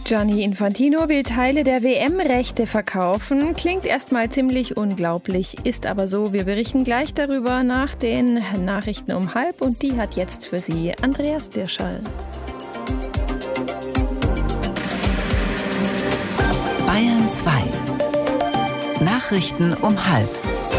Gianni Infantino will Teile der WM-Rechte verkaufen. Klingt erstmal ziemlich unglaublich, ist aber so. Wir berichten gleich darüber nach den Nachrichten um 12:30 und die hat jetzt für Sie Andreas Dirschall. Bayern 2. Nachrichten um 12:30.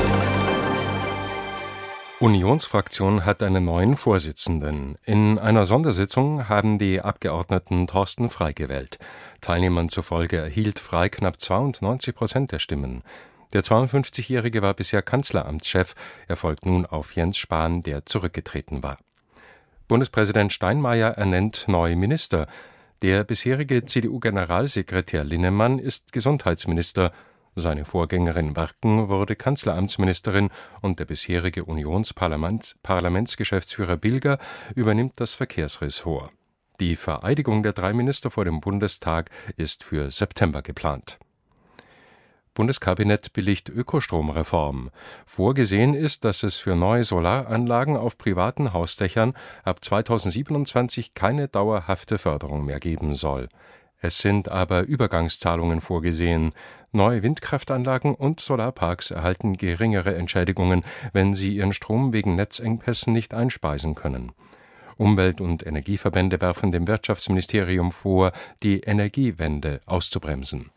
Unionsfraktion hat einen neuen Vorsitzenden. In einer Sondersitzung haben die Abgeordneten Thorsten Frey gewählt. Teilnehmern zufolge erhielt Frey knapp 92% der Stimmen. Der 52-Jährige war bisher Kanzleramtschef. Er folgt nun auf Jens Spahn, der zurückgetreten war. Bundespräsident Steinmeier ernennt neue Minister. Der bisherige CDU-Generalsekretär Linnemann ist Gesundheitsminister. Seine Vorgängerin Werken wurde Kanzleramtsministerin und der bisherige Unionsparlamentsgeschäftsführer Bilger übernimmt das Verkehrsressort. Die Vereidigung der 3 Minister vor dem Bundestag ist für September geplant. Bundeskabinett billigt Ökostromreform. Vorgesehen ist, dass es für neue Solaranlagen auf privaten Hausdächern ab 2027 keine dauerhafte Förderung mehr geben soll. Es sind aber Übergangszahlungen vorgesehen. Neue Windkraftanlagen und Solarparks erhalten geringere Entschädigungen, wenn sie ihren Strom wegen Netzengpässen nicht einspeisen können. Umwelt- und Energieverbände werfen dem Wirtschaftsministerium vor, die Energiewende auszubremsen.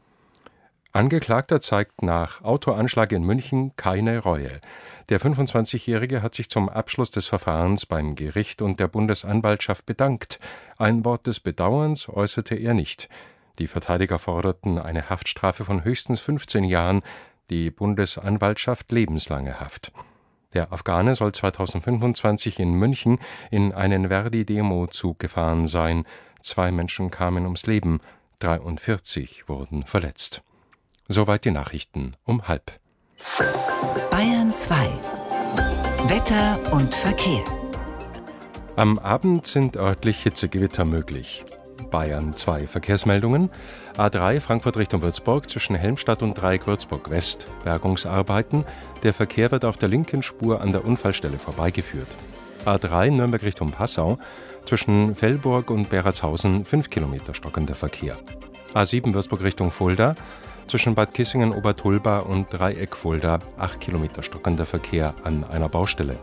Angeklagter zeigt nach Autoanschlag in München keine Reue. Der 25-Jährige hat sich zum Abschluss des Verfahrens beim Gericht und der Bundesanwaltschaft bedankt. Ein Wort des Bedauerns äußerte er nicht. Die Verteidiger forderten eine Haftstrafe von höchstens 15 Jahren, die Bundesanwaltschaft lebenslange Haft. Der Afghane soll 2025 in München in einen Verdi-Demo-Zug gefahren sein. 2 Menschen kamen ums Leben, 43 wurden verletzt. Soweit die Nachrichten um 12:30. Bayern 2. Wetter und Verkehr. Am Abend sind örtlich Hitzegewitter möglich. Bayern 2 Verkehrsmeldungen. A3 Frankfurt Richtung Würzburg zwischen Helmstadt und Dreieck Würzburg West. Bergungsarbeiten. Der Verkehr wird auf der linken Spur an der Unfallstelle vorbeigeführt. A3 Nürnberg Richtung Passau. Zwischen Velburg und Beratshausen 5 Kilometer stockender Verkehr. A7 Würzburg Richtung Fulda. Zwischen Bad Kissingen-Obertulba und Dreieck Fulda 8 Kilometer stockender Verkehr an einer Baustelle.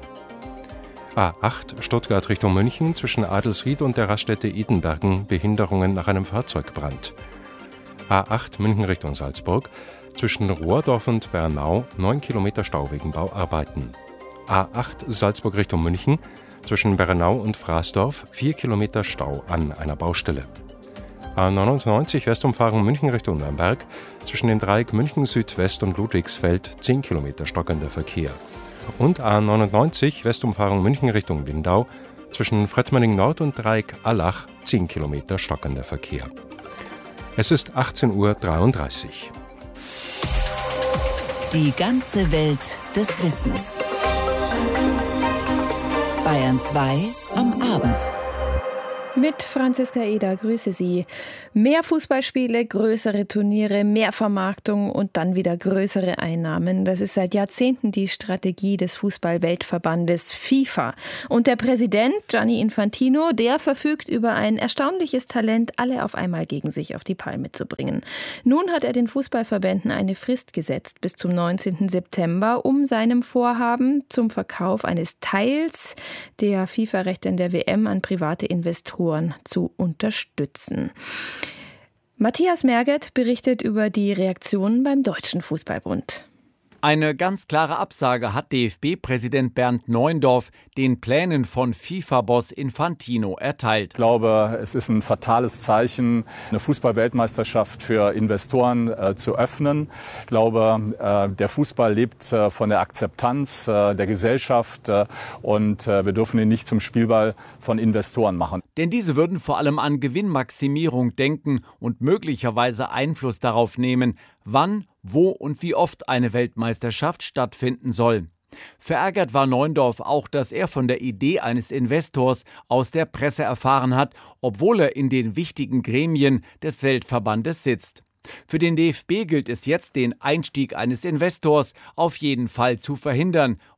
A8 Stuttgart Richtung München zwischen Adelsried und der Raststätte Edenbergen Behinderungen nach einem Fahrzeugbrand. A8 München Richtung Salzburg zwischen Rohrdorf und Bernau 9 Kilometer Stau wegen Bauarbeiten. A8 Salzburg Richtung München zwischen Bernau und Fraßdorf 4 Kilometer Stau an einer Baustelle. A99 Westumfahrung München Richtung Nürnberg zwischen dem Dreieck München Südwest und Ludwigsfeld 10 Kilometer stockender Verkehr. Und A99 Westumfahrung München Richtung Lindau zwischen Frettmanning Nord und Dreieck Allach 10 Kilometer stockender Verkehr. Es ist 18:33 Uhr. Die ganze Welt des Wissens. Bayern 2 am Abend. Mit Franziska Eder, grüße Sie. Mehr Fußballspiele, größere Turniere, mehr Vermarktung und dann wieder größere Einnahmen. Das ist seit Jahrzehnten die Strategie des Fußball-Weltverbandes FIFA. Und der Präsident Gianni Infantino, der verfügt über ein erstaunliches Talent, alle auf einmal gegen sich auf die Palme zu bringen. Nun hat er den Fußballverbänden eine Frist gesetzt bis zum 19. September, um seinem Vorhaben zum Verkauf eines Teils der FIFA-Rechte in der WM an private Investoren zu unterstützen. Matthias Merget berichtet über die Reaktionen beim Deutschen Fußballbund. Eine ganz klare Absage hat DFB-Präsident Bernd Neuendorf den Plänen von FIFA-Boss Infantino erteilt. Ich glaube, es ist ein fatales Zeichen, eine Fußball-Weltmeisterschaft für Investoren zu öffnen. Ich glaube, der Fußball lebt von der Akzeptanz der Gesellschaft und wir dürfen ihn nicht zum Spielball von Investoren machen. Denn diese würden vor allem an Gewinnmaximierung denken und möglicherweise Einfluss darauf nehmen, wann, wo und wie oft eine Weltmeisterschaft stattfinden soll. Verärgert war Neuendorf auch, dass er von der Idee eines Investors aus der Presse erfahren hat, obwohl er in den wichtigen Gremien des Weltverbandes sitzt. Für den DFB gilt es jetzt, den Einstieg eines Investors auf jeden Fall zu verhindern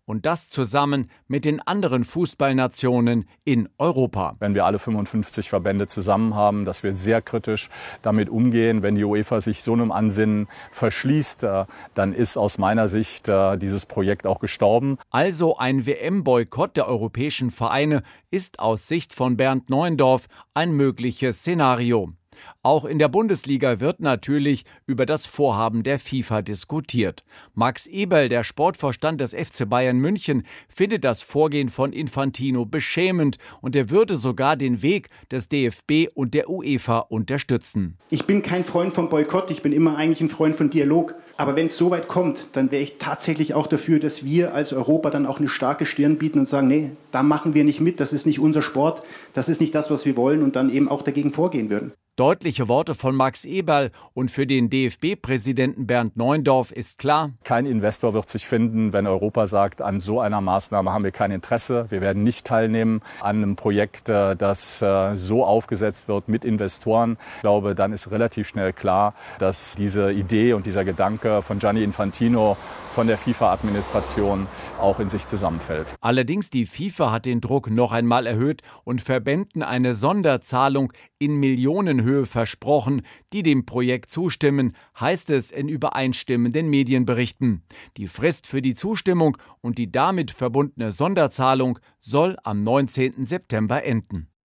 und das zusammen mit den anderen Fußballnationen in Europa. Wenn wir alle 55 Verbände zusammen haben, dass wir sehr kritisch damit umgehen. Wenn die UEFA sich so einem Ansinnen verschließt, dann ist aus meiner Sicht dieses Projekt auch gestorben. Also ein WM-Boykott der europäischen Vereine ist aus Sicht von Bernd Neuendorf ein mögliches Szenario. Auch in der Bundesliga wird natürlich über das Vorhaben der FIFA diskutiert. Max Eberl, der Sportvorstand des FC Bayern München, findet das Vorgehen von Infantino beschämend und er würde sogar den Weg des DFB und der UEFA unterstützen. Ich bin kein Freund vom Boykott, ich bin immer eigentlich ein Freund von Dialog. Aber wenn es so weit kommt, dann wäre ich tatsächlich auch dafür, dass wir als Europa dann auch eine starke Stirn bieten und sagen, nee, da machen wir nicht mit, das ist nicht unser Sport, das ist nicht das, was wir wollen und dann eben auch dagegen vorgehen würden. Deutliche Worte von Max Eberl und für den DFB-Präsidenten Bernd Neuendorf ist klar: Kein Investor wird sich finden, wenn Europa sagt, an so einer Maßnahme haben wir kein Interesse. Wir werden nicht teilnehmen an einem Projekt, das so aufgesetzt wird mit Investoren. Ich glaube, dann ist relativ schnell klar, dass diese Idee und dieser Gedanke von Gianni Infantino, von der FIFA-Administration auch in sich zusammenfällt. Allerdings die FIFA hat den Druck noch einmal erhöht und Verbänden eine Sonderzahlung in Millionenhöhe versprochen, die dem Projekt zustimmen, heißt es in übereinstimmenden Medienberichten. Die Frist für die Zustimmung und die damit verbundene Sonderzahlung soll am 19. September enden.